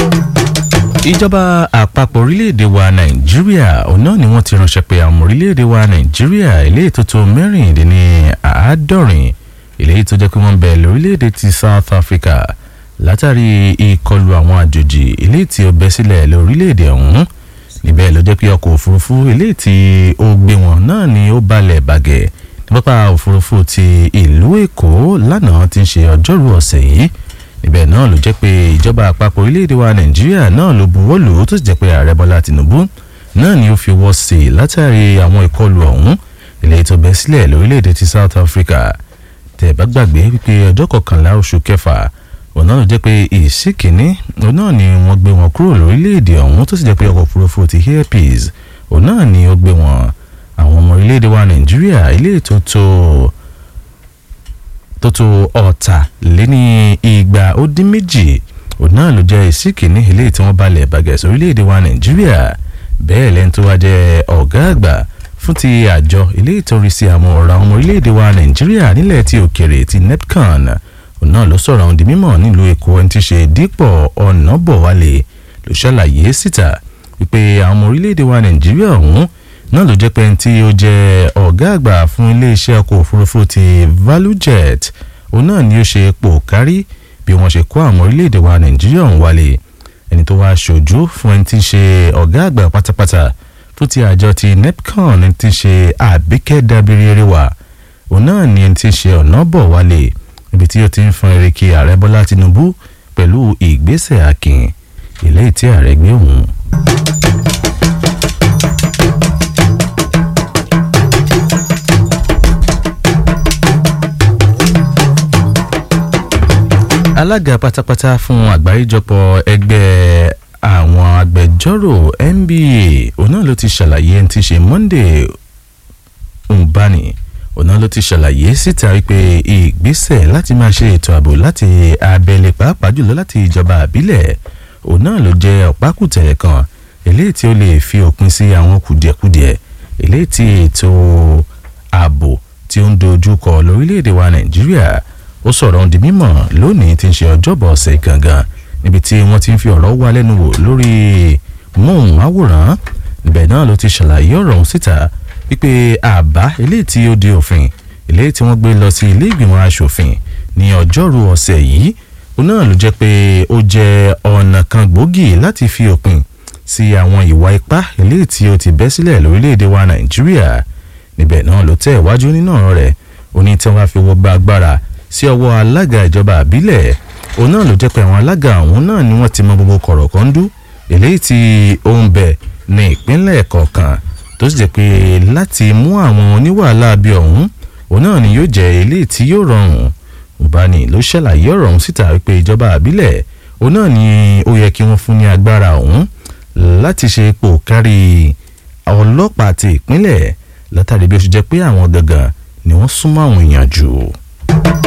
ìjọba àpapọ̀ orílẹ̀-èdè wa nàìjíríà òun náà ni wọ́n ti ránṣẹ́ pé àwọn orílẹ̀-èdè wa nàìjíríà eléyìí tó tó mẹ́rìndínláàádọ́rin eléyìí tó jẹ́ pé wọ́n ń bẹ lórílẹ̀-èdè ti South Africa látàrí ìkọlù àwọn àjòjì eléyìí tí ó bẹ́ sílẹ̀ lórílẹ̀-èdè ọ̀hún níbẹ̀ ló jẹ́ pé ọkọ̀ òfurufú eléyìí tí ó gbé wọn náà ni ó balẹ̀ bàgẹ́ ní pápá òfurufú ti ìlú Èkó lánàá tí ń ṣe ọjọ́rú ọ̀sẹ̀ yìí níbẹ̀ náà ló jẹ́ pé ìjọba àpapọ̀ orílẹ̀-èdè wa nàìjíríà náà ló buwọ́ lù ú tó sì jẹ́ pé ààrẹ bọ́lá tìǹbù náà ni ó fi wọ́ sí i látàrí àwọn ìkọlù ọ̀hún eléyìí tó bẹ́ sílẹ̀ lórílẹ̀-èdè ti South Africa tẹ̀ bá gbàgbé wípé ọjọ́ 11 oṣù kẹfà òun náà ló jẹ́ pé ìsìnkìní òun náà ni wọ́n gbé wọn kúrò lórílẹ̀-èdè ọ̀hún tó sì jẹ́ pé ọkọ̀ òfurufú ti Air Peace òun náà ni ó gbé wọn àwọn ọmọ orílẹ̀-èdè wa nàìjíríà eléyìí tó tó ọ̀tàlénígba-ó-dín-méjì òun náà ló jẹ́ ìsìnkìní eléyìí tí wọ́n balẹ̀ bàgẹ́ sórílẹ̀-èdè wa nàìjíríà bẹ́ẹ̀ lẹ́ni tó wá jẹ́ ọ̀gá àgbà fún ti àjọ eléyìí tó rí sí àwọn ọ̀rọ̀ àwọn ọmọ orílẹ̀-èdè wa nàìjíríà nílẹ̀ tí òkèrè ti NEPCON òun náà ló sọ̀rọ̀ àwọn di mímọ̀ nílùú èkó ẹni tí ṣe Dípò Ọ̀nàbọ̀wálé ló ṣàlàyé síta wípé àwọn ọmọ orílẹ̀-èdè wa nàìjíríà ọ̀hún náà ló jẹ́ pé ẹni tí ó jẹ́ ọ̀gá àgbà fún iléeṣẹ́ ọkọ̀ òfurufú ti ValueJet òun náà ni ó ṣe pò kárí bí wọ́n ṣe kó àwọn orílẹ̀-èdè wa nàìjíríà ọ̀hún wálé ẹni tó wá ṣojú fún ẹni tí ń ṣe ọ̀gá àgbà pátápátá fún ti àjọ ti NEPCON ẹni tí ń ṣe Àbíkẹ́ Dábírí-Ẹrẹwà òun náà ni ẹni tí ń ṣe Ọ̀nàbọ̀wálé níbi tí ó ti ń fọn eré kí ààrẹ bọ́lá tìǹbù pẹ̀lú ìgbésẹ̀ akin eléyìí tí ààrẹ gbé òun. alága pátápátá fún àgbáríjọpọ̀ ẹgbẹ́ àwọn agbẹjọ́rò NBA òun náà ló ti ṣàlàyé ẹni tí ṣe Monday Mbani òun náà ló ti ṣàlàyé síta wípé ìgbésẹ̀ láti máa ṣe ètò ààbò láti abẹ́lé pàápàá jùlọ láti ìjọba àbílẹ̀ òun náà ló jẹ́ ọ̀pákùtẹ̀lẹ̀ kan eléyìí tí ó lè fi òpin sí àwọn kùdìẹ̀kudiẹ eléyìí tí ètò ààbò tí ó ń dojú kọ lórílẹ̀‐èdè wa Nàìjíríà ó sọ̀rọ̀ ohun di mímọ̀ lónìí tí ń ṣe ọjọ́bọ̀ ọ̀sẹ̀ gangan níbi tí wọ́n ti ń fi ọ̀rọ̀ wá lẹ́nu wò lórí móhùnmáwòrán ibẹ̀ náà ló ti ṣàlàyé ọ̀rọ̀ ọ̀hún síta wípé àbá eléyìí tí ó di òfin eléyìí tí wọ́n gbé lọ sí ilé ìgbìmọ̀ asòfin ní ọjọ́rú ọ̀sẹ̀ yìí ó náà ló jẹ́ pé ó jẹ́ ọ̀nà kan gbòógì láti fi òpin sí àwọn ìwà ipá eléyìí tí ó ti bẹ́ sílẹ̀ lórílẹ̀‐èdè wa Nàìjíríà níbẹ̀ náà ló tẹ̀ wájú nínú ọ̀rọ̀ rẹ̀ ó ní tí wọ́n fi wọ́ gba agbára sí ọwọ́ alága ìjọba àbílẹ̀ òun náà ló jẹ́ pé àwọn alága ọ̀hún náà ni wọ́n ti mọ gbogbo kọ̀rọ̀kọ́ndú eléyìí tí ó ń bẹ ní ìpínlẹ̀ kọ̀ọ̀kan tó sì jẹ́ pé láti mú àwọn oníwàhálà bí ọ̀hún òun náà ni yóò jẹ́ eléyìí tí yóò rọrùn Mbani ló ṣàlàyé ọ̀rọ̀ ọ̀hún síta wípé ìjọba àbílẹ̀ òun náà ni ó yẹ kí wọ́n fún ní agbára ọ̀hún láti ṣe ipò kárí ọlọ́pàá ti ìpínlẹ̀ látàrí bí ó ṣe jẹ́ pé àwọn gangan ni wọ́n súnmọ́ àwọn èèyàn jù.